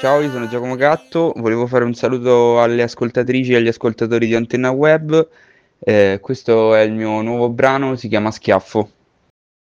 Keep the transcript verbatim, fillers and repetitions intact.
Ciao, io sono Giacomo Gatto, volevo fare un saluto alle ascoltatrici e agli ascoltatori di Antenna Web. Eh, questo è il mio nuovo brano, si chiama Schiaffo.